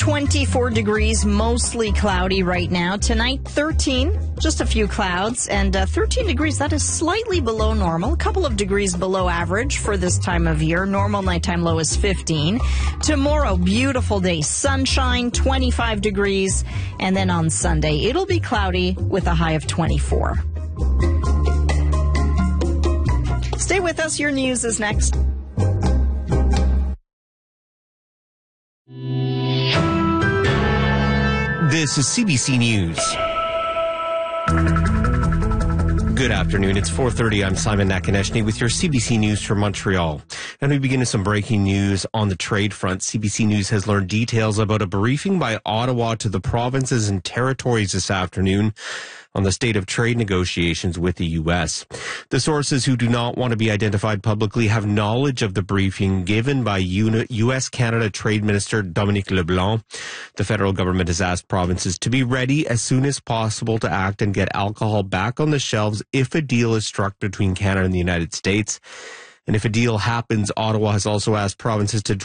24 degrees, mostly cloudy right now. Tonight, 13, just a few clouds, and 13 degrees, that is slightly below normal, a couple of degrees below average for this time of year. Normal nighttime low is 15. Tomorrow, beautiful day, sunshine, 25 degrees, and then on Sunday, it'll be cloudy with a high of 24. Stay with us, your news is next. This is CBC News. Good afternoon. It's 4:30. I'm Simon Nakonechny with your CBC News from Montreal. And we begin with some breaking news on the trade front. CBC News has learned details about a briefing by Ottawa to the provinces and territories this afternoon on the state of trade negotiations with the U.S. The sources who do not want to be identified publicly have knowledge of the briefing given by U.S.-Canada Trade Minister Dominic LeBlanc. The federal government has asked provinces to be ready as soon as possible to act and get alcohol back on the shelves if a deal is struck between Canada and the United States. And if a deal happens, Ottawa has also asked provinces to